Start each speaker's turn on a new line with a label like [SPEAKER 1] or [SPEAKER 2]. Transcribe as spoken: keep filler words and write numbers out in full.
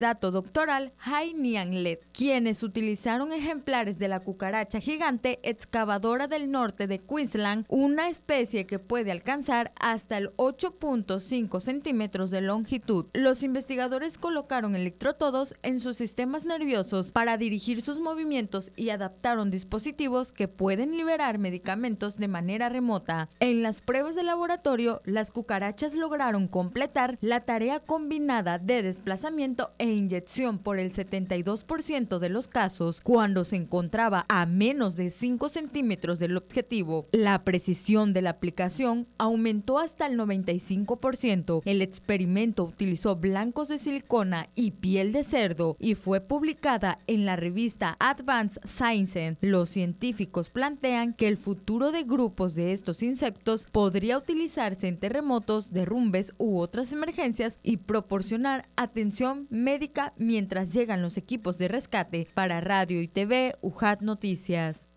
[SPEAKER 1] candidato doctoral Hai Nian Let, quienes utilizaron ejemplares de la cucaracha gigante excavadora del norte de Queensland, una especie que puede alcanzar hasta el ocho punto cinco centímetros de longitud. Los investigadores colocaron electrodos en sus sistemas nerviosos para dirigir sus movimientos y adaptaron dispositivos que pueden liberar medicamentos de manera remota. En las pruebas de laboratorio, las cucarachas lograron completar la tarea combinada de desplazamiento e inyección por el setenta y dos por ciento de los casos, cuando se encontraba a menos de cinco centímetros del objetivo. La precisión de la aplicación aumentó hasta el noventa y cinco por ciento. El experimento utilizó blancos de silicona y piel de cerdo y fue publicada en la revista Advanced Science. Los científicos plantean que el futuro de grupos de estos insectos podría utilizarse en terremotos, derrumbes u otras emergencias y proporcionar atención médica mientras llegan los equipos de rescate. Para Radio y T V, U J A T Noticias.